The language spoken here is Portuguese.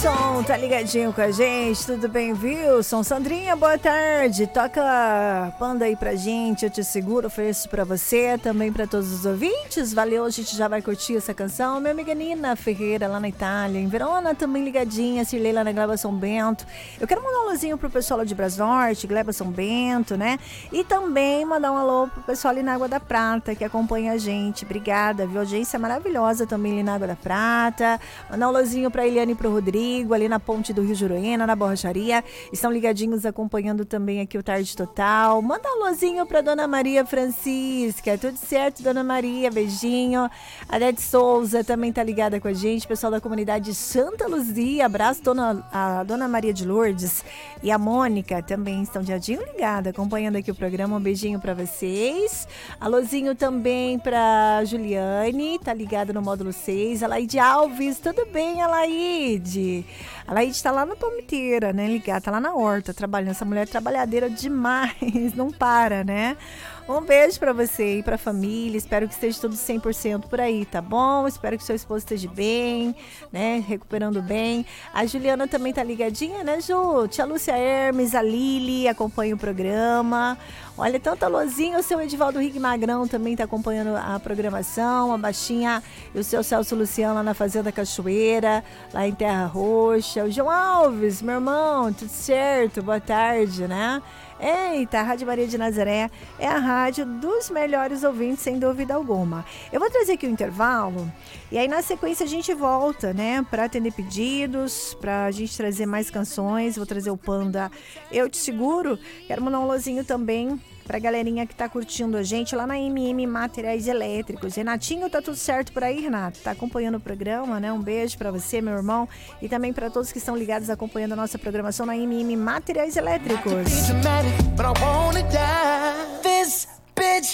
Wilson, tá ligadinho com a gente? Tudo bem, Wilson? Sandrinha, boa tarde. Toca Panda aí pra gente, eu te seguro, ofereço pra você, também pra todos os ouvintes. Valeu, a gente já vai curtir essa canção. Minha amiga Nina Ferreira, lá na Itália. Em Verona, também ligadinha. Cirlei lá na Gleba São Bento. Eu quero mandar um alôzinho pro pessoal lá de Brasnorte, Gleba São Bento, né? E também mandar um alô pro pessoal ali na Água da Prata, que acompanha a gente. Obrigada, viu? Audiência maravilhosa também ali na Água da Prata. Mandar um alôzinho pra Eliane e pro Rodrigo, ali na ponte do Rio Juruena, na Borracharia. Estão ligadinhos acompanhando também aqui o Tarde Total. Manda um alôzinho pra Dona Maria Francisca. Tudo certo, Dona Maria? Beijinho. A Dede Souza também tá ligada com a gente. Pessoal da comunidade Santa Luzia. Abraço, a Dona Maria de Lourdes e a Mônica também estão de adinho ligada, acompanhando aqui o programa. Um beijinho pra vocês. Alôzinho também pra Juliane, tá ligada no módulo 6. A Laide Alves, tudo bem, Alaide? A Laide tá lá na palmiteira, né, ligada, tá lá na horta, trabalhando. Essa mulher é trabalhadeira demais, não para, né? Um beijo pra você e pra família, espero que esteja tudo 100% por aí, tá bom? Espero que seu esposo esteja bem, né, recuperando bem. A Juliana também tá ligadinha, né, Ju? Tia Lúcia Hermes, a Lili acompanha o programa. Olha, tanto alôzinho, o seu Edivaldo Rick Magrão também tá acompanhando a programação, a Baixinha e o seu Celso Luciano lá na Fazenda Cachoeira, lá em Terra Roxa. O João Alves, meu irmão, tudo certo? Boa tarde, né? Eita, a Rádio Maria de Nazaré é a rádio dos melhores ouvintes, sem dúvida alguma. Eu vou trazer aqui o intervalo e aí na sequência a gente volta, né, para atender pedidos, pra gente trazer mais canções. Vou trazer o Panda Eu Te Seguro. Quero mandar um alôzinho também pra galerinha que tá curtindo a gente lá na MM Materiais Elétricos. Renatinho, tá tudo certo por aí, Renato? Tá acompanhando o programa, né? Um beijo pra você, meu irmão, e também pra todos que estão ligados acompanhando a nossa programação na MM Materiais Elétricos.